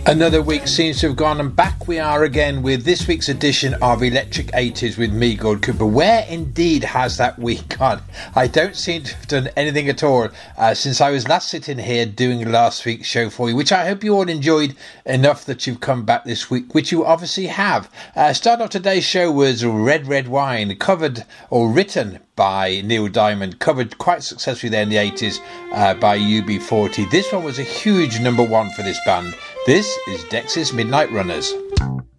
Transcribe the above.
Another week seems to have gone, and back we are again with this week's edition of Electric 80s with me, Gord Cooper. Where indeed has that week gone? I don't seem to have done anything at all since I was last sitting here doing last week's show for you, which I hope you all enjoyed enough that you've come back this week, which you obviously have. Start off today's show was Red Red Wine, covered or written by Neil Diamond, covered quite successfully there in the 80s by UB40. This one was a huge number one for this band. This is Dexys Midnight Runners.